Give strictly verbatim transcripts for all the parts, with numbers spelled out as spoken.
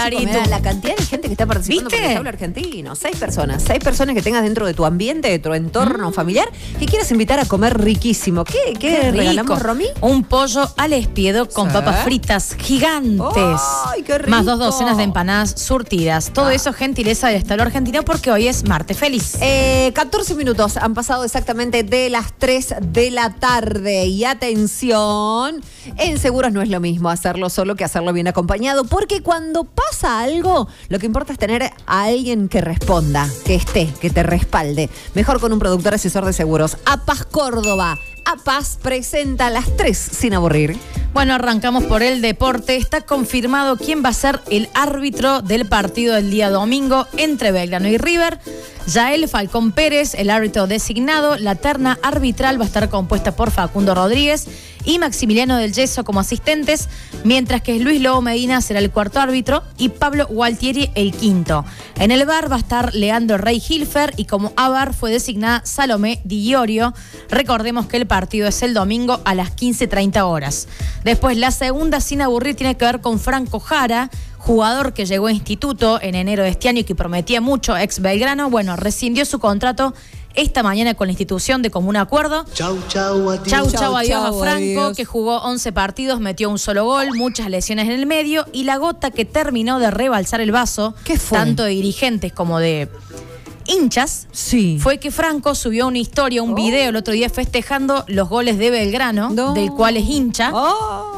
Mira, la cantidad de gente que está participando ¿Viste? por el habla argentino. Seis personas. Seis personas que tengas dentro de tu ambiente, de tu entorno mm. familiar, que quieras invitar a comer riquísimo. ¿Qué, qué, qué regalamos, Romy? Un pollo al espiedo con ¿Sí? papas fritas gigantes. ¡Ay, qué rico! Más dos docenas de empanadas surtidas. Todo ah. eso gentileza del establo argentino porque hoy es martes feliz. Eh, catorce minutos han pasado exactamente de las tres de la tarde. Y atención, en Seguros no es lo mismo hacerlo solo que hacerlo bien acompañado. Porque cuando pasa algo, lo que importa es tener a alguien que responda, que esté, que te respalde. Mejor con un productor asesor de seguros. APAS Córdoba. APAS presenta las tres sin aburrir. Bueno, arrancamos por el deporte. Está confirmado quién va a ser el árbitro del partido del día domingo entre Belgrano y River. Yael Falcón Pérez, el árbitro designado. La terna arbitral va a estar compuesta por Facundo Rodríguez y Maximiliano del Yeso como asistentes, mientras que Luis Lobo Medina será el cuarto árbitro y Pablo Gualtieri el quinto. En el V A R va a estar Leandro Rey Hilfer y como A V A R fue designada Salomé Di Iorio. Recordemos que el partido es el domingo a las quince treinta horas. Después, la segunda sin aburrir tiene que ver con Franco Jara, jugador que llegó a Instituto en enero de este año y que prometía mucho, ex Belgrano. Bueno, rescindió su contrato esta mañana con la institución de común acuerdo. Chau, chau, adiós. Chau, chau, adiós chau, a Franco, adiós. Que jugó once partidos, metió un solo gol, muchas lesiones en el medio y la gota que terminó de rebalsar el vaso, ¿qué fue? Tanto de dirigentes como de hinchas, sí. fue que Franco subió una historia, un oh. video el otro día festejando los goles de Belgrano, no. del cual es hincha. Oh.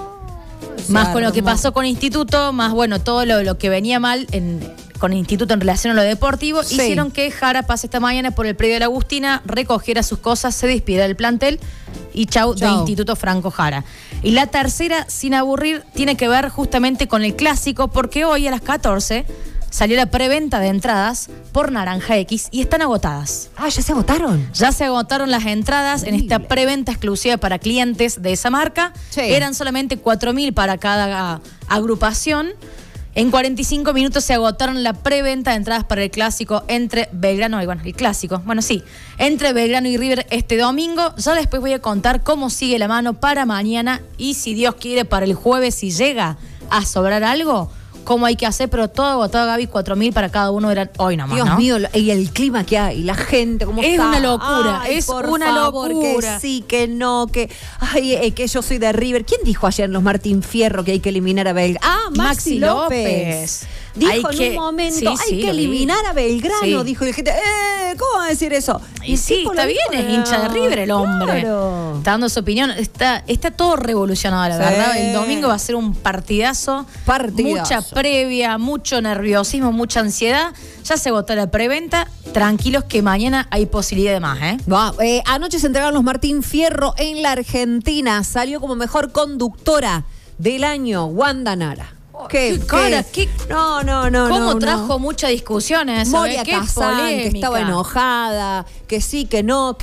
Más con lo que pasó con Instituto, más bueno, todo lo, lo que venía mal en, con Instituto en relación a lo deportivo, sí. hicieron que Jara pase esta mañana por el predio de la Agustina, recogiera sus cosas, se despidiera del plantel y chau, chau de Instituto Franco Jara. Y la tercera, sin aburrir, tiene que ver justamente con el clásico, porque hoy a las catorce salió la preventa de entradas por Naranja X y están agotadas. Ah, ¿ya se agotaron? Ya se agotaron las entradas en esta preventa exclusiva para clientes de esa marca. Sí. Eran solamente cuatro mil para cada agrupación. En cuarenta y cinco minutos se agotaron la preventa de entradas para el clásico entre Belgrano y, bueno, el clásico, bueno, sí, entre Belgrano y River este domingo. Ya después voy a contar cómo sigue la mano para mañana y si Dios quiere para el jueves, si llega a sobrar algo, cómo hay que hacer, pero todo agotado, Gaby, cuatro mil para cada uno eran hoy nomás, Dios ¿no? mío, y el clima que hay, la gente, cómo es está. Una locura, ay, es por una favor, locura. Que sí, que no, que ay, eh, que yo soy de River. ¿Quién dijo ayer en los Martín Fierro que hay que eliminar a Belgrano? Ah, Maxi, Maxi López. López. Dijo hay en que, un momento, sí, hay sí, que eliminar a Belgrano, sí. dijo, y la gente, eh, ¿cómo va a decir eso? Y, y sí, está bien, es hincha de River el hombre. Claro. Está dando su opinión, está, está todo revolucionado, la sí. verdad. El domingo va a ser un partidazo, partidazo, mucha previa, mucho nerviosismo, mucha ansiedad. Ya se agotó la preventa, tranquilos que mañana hay posibilidad de más, ¿eh? No, eh anoche se entregaron los Martín Fierro en la Argentina. Salió como mejor conductora del año Wanda Nara. ¿Qué, ¿Qué cara? ¿Qué? No, no, no. ¿Cómo no, trajo no. muchas discusiones? Moria ¿Qué Kazan, polémica? que estaba enojada, que sí, que no, que